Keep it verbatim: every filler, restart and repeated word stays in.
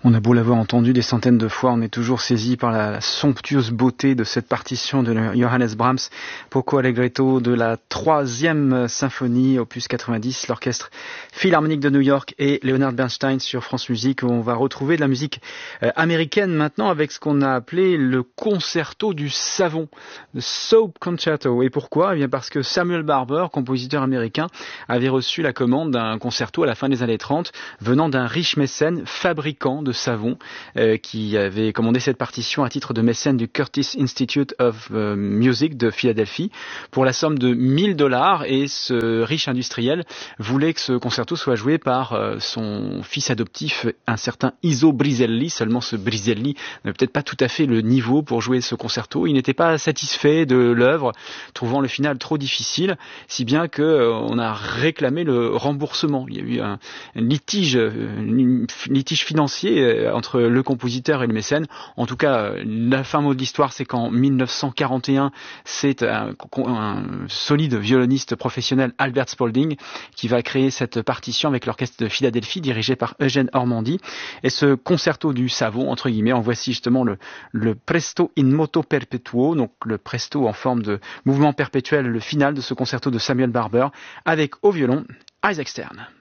On a beau l'avoir entendu des centaines de fois, on est toujours saisi par la somptueuse beauté de cette partition de Johannes Brahms, Poco Allegretto de la troisième symphonie, opus quatre-vingt-dix, l'orchestre philharmonique de New York et Leonard Bernstein sur France Musique. On va retrouver de la musique américaine maintenant avec ce qu'on a appelé le concerto du savon, le Soap Concerto. Et pourquoi ? Eh bien parce que Samuel Barber, compositeur américain, avait reçu la commande d'un concerto à la fin des années trente, venant d'un riche mécène fabricant de savon euh, qui avait commandé cette partition à titre de mécène du Curtis Institute of euh, Music de Philadelphie pour la somme de mille dollars, et ce riche industriel voulait que ce concerto soit joué par euh, son fils adoptif, un certain Iso Briselli. Seulement ce Briselli n'avait peut-être pas tout à fait le niveau pour jouer ce concerto. Il n'était pas satisfait de l'œuvre, trouvant le final trop difficile, si bien que euh, on a réclamé le remboursement. Il y a eu un, un litige, un litige financier entre le compositeur et le mécène. En tout cas, la fin mot de l'histoire, c'est qu'en mille neuf cent quarante et un, c'est un, un solide violoniste professionnel, Albert Spaulding, qui va créer cette partition avec l'orchestre de Philadelphie dirigé par Eugène Ormandy. Et ce concerto du savon, entre guillemets, en voici justement le, le presto in moto perpetuo, donc le presto en forme de mouvement perpétuel, le final de ce concerto de Samuel Barber, avec au violon Isaac Stern.